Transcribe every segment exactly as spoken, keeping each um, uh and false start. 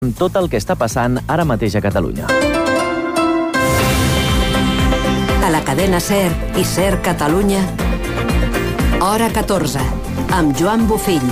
Tot el que està passant ara mateix a Catalunya. A la cadena SER i SER Catalunya, hora catorze, amb Joan Bofill.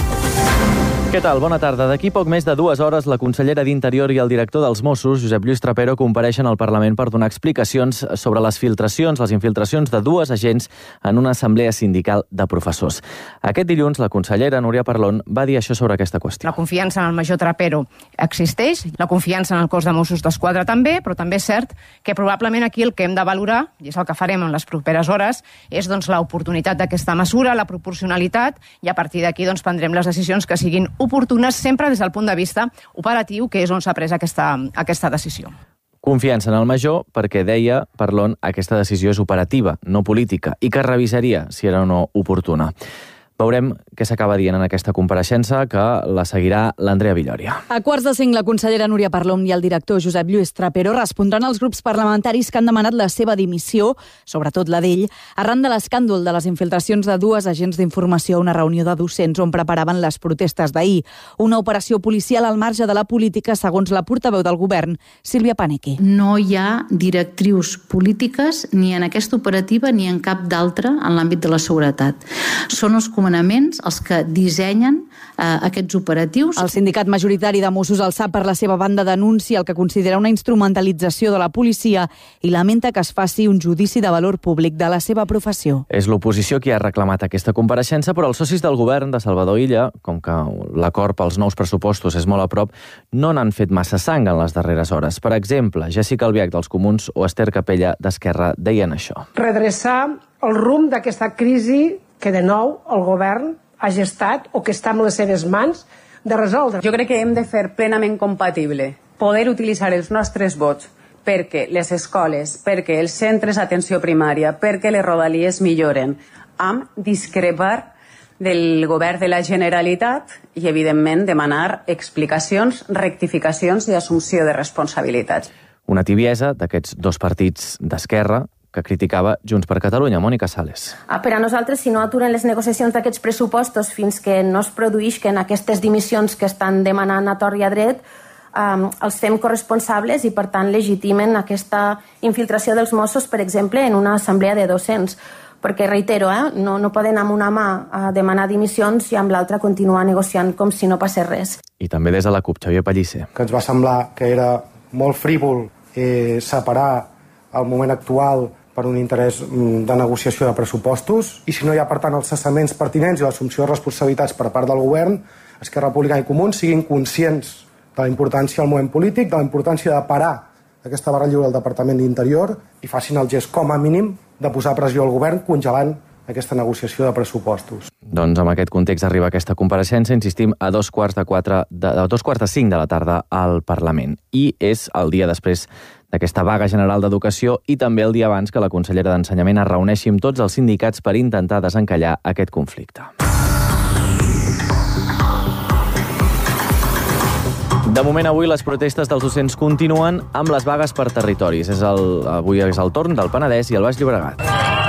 Què tal? Bona tarda. D'aquí poc més de dues hores, la consellera d'Interior i el director dels Mossos, Josep Lluís Trapero, compareixen al Parlament per donar explicacions sobre les filtracions, les infiltracions de dues agents en una assemblea sindical de professors. Aquest dilluns, la consellera Núria Parlon va dir això sobre aquesta qüestió. La confiança en el major Trapero existeix, la confiança en el cos de Mossos d'Esquadra també, però també és cert que probablement aquí el que hem de valorar, i és el que farem en les properes hores, és doncs, l'oportunitat d'aquesta mesura, la proporcionalitat, i a partir d'aquí doncs, prendrem les decisions que siguin oportunes sempre des del punt de vista operatiu, que és on s'ha pres aquesta, aquesta decisió. Confiança en el major perquè, deia Parlon, aquesta decisió és operativa, no política, i que revisaria si era o no oportuna. Veurem què s'acaba dient en aquesta compareixença, que la seguirà l'Andrea Villòria. A quarts de cinc, la consellera Núria Parlon i el director Josep Lluís Trapero respondran als grups parlamentaris que han demanat la seva dimissió, sobretot la d'ell, arran de l'escàndol de les infiltracions de dues agents d'informació a una reunió de docents on preparaven les protestes d'ahir. Una operació policial al marge de la política, segons la portaveu del govern, Sílvia Paneque. No hi ha directrius polítiques ni en aquesta operativa ni en cap d'altra en l'àmbit de la seguretat. Són els comandaments els que dissenyen eh, aquests operatius. El sindicat majoritari de Mossos, el S A P, per la seva banda, denuncia el que considera una instrumentalització de la policia i lamenta que es faci un judici de valor públic de la seva professió. És l'oposició qui ha reclamat aquesta compareixença, però els socis del govern de Salvador Illa, com que l'acord pels nous pressupostos és molt a prop, no n'han fet massa sang en les darreres hores. Per exemple, Jessica Albiach dels Comuns o Esther Capella d'Esquerra deien això. Redreçar el rumb d'aquesta crisi que de nou el govern ha gestat o que està en les seves mans de resoldre. Jo crec que hem de fer plenament compatible poder utilitzar els nostres vots perquè les escoles, perquè els centres d'atenció primària, perquè les rodalies milloren, amb discrepar del govern de la Generalitat i, evidentment, demanar explicacions, rectificacions i assumpció de responsabilitats. Una tibiesa d'aquests dos partits d'esquerra que criticava Junts per Catalunya. Mònica Sales. Per a nosaltres, si no aturen les negociacions d'aquests pressupostos fins que no es produïsquen aquestes dimissions que estan demanant a tort i a dret, um, els fem corresponsables i, per tant, legitimen aquesta infiltració dels Mossos, per exemple, en una assemblea de docents. Perquè, reitero, eh, no, no poden amb una mà a demanar dimissions i amb l'altra continuar negociant com si no passés res. I també des de la CUP, Xavier Pellicer. Que ens va semblar que era molt frívol eh, separar el moment actual per un interès de negociació de pressupostos, i si no hi ha, per tant, els cessaments pertinents i l'assumpció de responsabilitats per part del govern, Esquerra Republicana i Comuns siguin conscients de la importància del moment polític, de la importància de parar aquesta barra lliure del Departament d'Interior i facin el gest, com a mínim, de posar pressió al govern congelant aquesta negociació de pressupostos. Doncs amb aquest context arriba aquesta compareixença, insistim, a dos quarts de quatre, de, a dos quarts de cinc de la tarda al Parlament. I és el dia després d'aquesta vaga general d'educació i també el dia abans que la consellera d'Ensenyament es reuneixi amb tots els sindicats per intentar desencallar aquest conflicte. De moment, avui les protestes dels docents continuen amb les vagues per territoris. És el, avui és el torn del Penedès i el Baix Llobregat.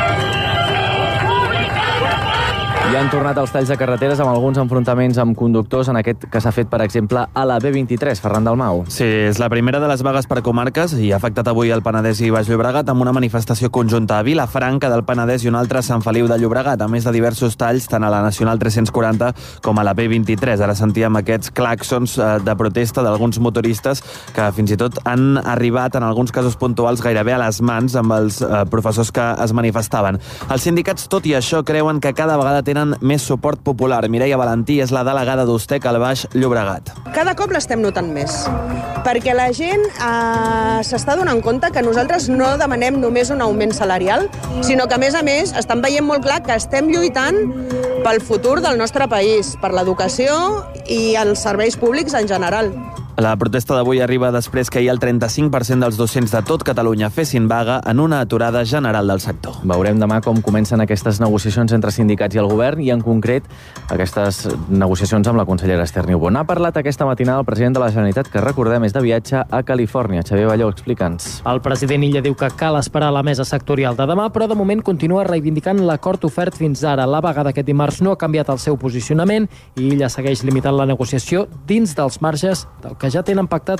I han tornat els talls de carreteres amb alguns enfrontaments amb conductors en aquest que s'ha fet, per exemple, a la B vint-i-tres, Ferran Dalmau. Sí, és la primera de les vagues per comarques i ha afectat avui el Penedès i Baix Llobregat amb una manifestació conjunta a Vilafranca del Penedès i una altra a Sant Feliu de Llobregat, a més de diversos talls tant a la Nacional tres-cents quaranta com a la B vint-i-tres. Ara sentíem aquests clàxons de protesta d'alguns motoristes que fins i tot han arribat, en alguns casos puntuals, gairebé a les mans amb els eh, professors que es manifestaven. Els sindicats, tot i això, creuen que cada vegada tenen més suport popular. Mireia Valentí és la delegada d'Ustec al Baix Llobregat. Cada cop l'estem notant més, perquè la gent eh, s'està donant compte que nosaltres no demanem només un augment salarial, sinó que, a més a més, estan veient molt clar que estem lluitant pel futur del nostre país, per l'educació i els serveis públics en general. La protesta d'avui arriba després que ahir el trenta-cinc per cent dels docents de tot Catalunya fessin vaga en una aturada general del sector. Veurem demà com comencen aquestes negociacions entre sindicats i el govern i, en concret, aquestes negociacions amb la consellera Esther Niubó. Ha parlat aquesta matinada el president de la Generalitat, que recordem és de viatge a Califòrnia. Xavier Balló, explica'ns. El president Illa diu que cal esperar la mesa sectorial de demà, però de moment continua reivindicant l'acord ofert fins ara. La vaga d'aquest dimarts no ha canviat el seu posicionament i Illa segueix limitant la negociació dins dels marges del que ja tenen pactat